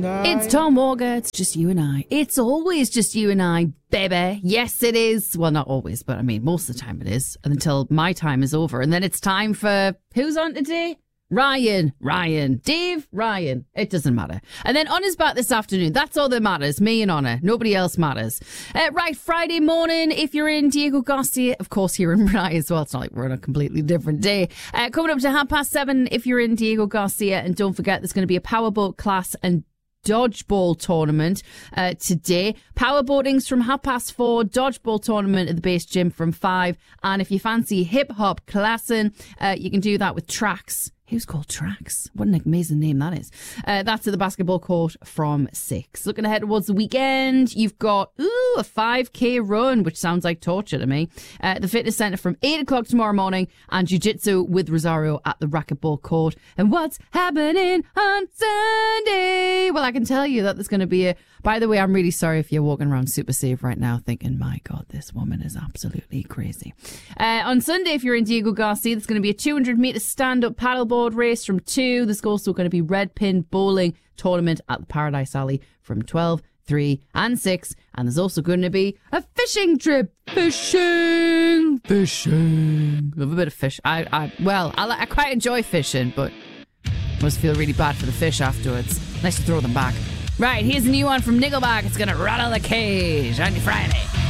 I. It's Tom Walker. It's just you and I. It's always just you and I, baby. Yes, it is. Well, not always, but I mean, most of the time it is until my time is over. And then it's time for who's on today? Ryan. Dave, Ryan. It doesn't matter. And then Honor's back this afternoon. That's all that matters. Me and Honor. Nobody else matters. Right, Friday morning, if you're in Diego Garcia, of course, here in Rye as well. It's not like we're on a completely different day. Coming up to 7:30 if you're in Diego Garcia. And don't forget, there's going to be a powerboat class and dodgeball tournament today. Powerboating's from 4:30. Dodgeball tournament at the base gym from 5. And if you fancy hip hop classing, you can do that with Tracks. Who's called Tracks? What an amazing name that is. That's at the basketball court from 6. Looking ahead towards the weekend, you've got a 5K run, which sounds like torture to me. The fitness centre from 8 o'clock tomorrow morning, and jiu-jitsu with Rosario at the racquetball court. And what's happening on Sunday? Well, I can tell you that there's going to be a... By the way, I'm really sorry if you're walking around super safe right now thinking, my God, this woman is absolutely crazy. On Sunday, if you're in Diego Garcia, there's going to be a 200-metre stand-up paddleboard race from 2. There's also going to be red pin bowling tournament at the Paradise Alley from 12, 3 and 6. And there's also going to be a fishing trip. Fishing. Love a bit of fish. I quite enjoy fishing, but I must feel really bad for the fish afterwards. Nice to throw them back. Right, here's a new one from Nickelback. It's going to rattle the cage on your Friday.